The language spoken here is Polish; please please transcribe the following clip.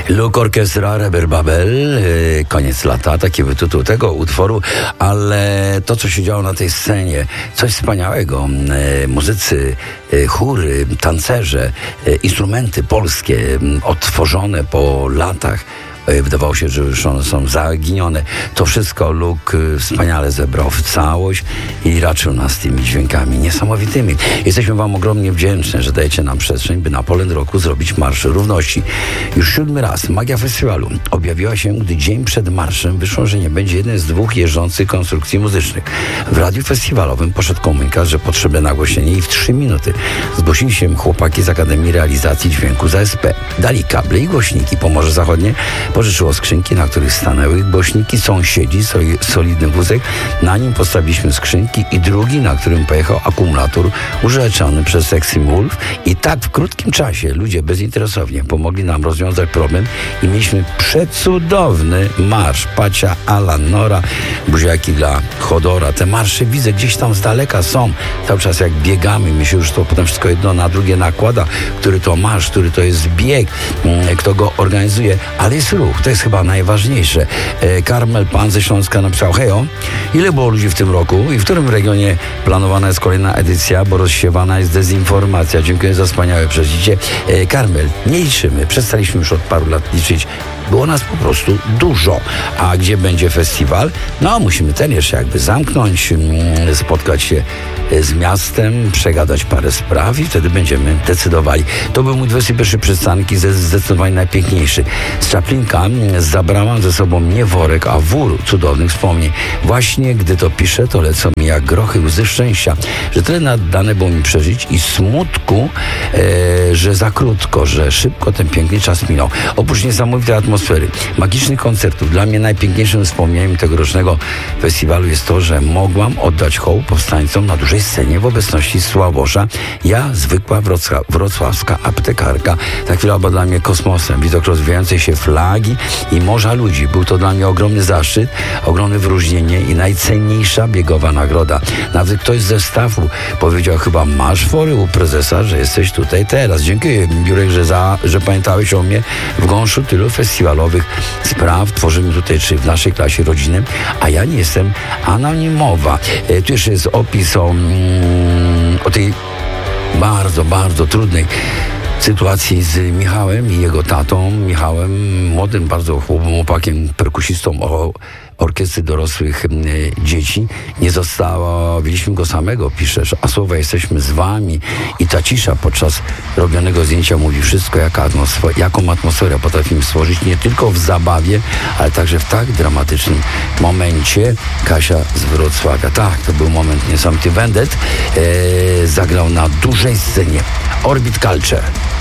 Luke Orchestra, Reverbabel, koniec lata, taki tytuł tego utworu, ale to, co się działo na tej scenie, coś wspaniałego. Muzycy, chóry, tancerze, instrumenty polskie, odtworzone po latach. Wydawało się, że już one są zaginione. To wszystko Luke wspaniale zebrał w całość i raczył nas tymi dźwiękami niesamowitymi. Jesteśmy wam ogromnie wdzięczni, że dajecie nam przestrzeń, by na Poland Rocku zrobić Marsz Równości. Już 7. raz magia festiwalu objawiła się, gdy dzień przed marszem wyszło, że nie będzie jeden z 2 jeżdżących konstrukcji muzycznych. W radiu festiwalowym poszedł komunikat, że potrzebne nagłośnienie i w 3 minuty zgłosili się chłopaki z Akademii Realizacji Dźwięku z ASP. Dali kable i głośniki. Pomorze Zachodnie pożyczyło skrzynki, na których stanęły głośniki, sąsiedzi, solidny wózek. Na nim postawiliśmy skrzynki i drugi, na którym pojechał akumulator urzeczony przez Extreme Wolf. I tak w krótkim czasie ludzie bezinteresownie pomogli nam rozwiązać problem i mieliśmy przecudowny marsz. Pacia, Alan, Nora, buziaki dla Chodora. Te marsze widzę gdzieś tam z daleka są. Cały czas jak biegamy, mi się już to potem wszystko jedno na drugie nakłada, który to marsz, który to jest bieg, kto go organizuje, ale jest ruch. To jest chyba najważniejsze. Karmel Pan ze Śląska napisał: hejo, ile było ludzi w tym roku i w którym regionie planowana jest kolejna edycja, bo rozsiewana jest dezinformacja. Dziękuję za wspaniałe przeżycie. Karmel, nie liczymy. Przestaliśmy już od paru lat liczyć. Było nas po prostu dużo. A gdzie będzie festiwal? No, musimy ten jeszcze jakby zamknąć, spotkać się z miastem, przegadać parę spraw i wtedy będziemy decydowali. To był mój 21. przystanek i zdecydowanie najpiękniejszy. Z Czaplinka zabrałam ze sobą nie worek, a wór cudownych wspomnień. Właśnie gdy to piszę, to lecą mi jak grochy łzy szczęścia, że tyle dane było mi przeżyć i smutku, że za krótko, że szybko ten piękny czas minął. Oprócz niesamowitej atmosfery, magicznych koncertów, dla mnie najpiękniejszym wspomnieniem tegorocznego festiwalu jest to, że mogłam oddać hołd powstańcom na dużej scenie w obecności Sławosza. Ja, zwykła wrocławska aptekarka. Ta chwila była dla mnie kosmosem. Widok rozwijającej się flagi i morza ludzi. Był to dla mnie ogromny zaszczyt, ogromne wyróżnienie i najcenniejsza biegowa nagroda. Nawet ktoś ze staffu powiedział: chyba masz fory u prezesa, że jesteś tutaj teraz. Dziękuję, Jurek, że pamiętałeś o mnie w gąszczu tylu festiwalowych spraw. Tworzymy tutaj, czy w naszej klasie rodzinnej, a ja nie jestem anonimowa. Tu jeszcze jest opis o tej bardzo, bardzo trudnej sytuacji z Michałem i jego tatą. Michałem, młodym bardzo chłopakiem, perkusistą orkiestry dorosłych dzieci. Nie zostawiliśmy go samego, piszesz, a słowa jesteśmy z wami. I ta cisza podczas robionego zdjęcia mówi wszystko, jaką atmosferę potrafimy stworzyć nie tylko w zabawie, ale także w tak dramatycznym momencie. Kasia z Wrocławia. Tak, to był moment niesamowity. Wendet zagrał na dużej scenie. Orbit Culture.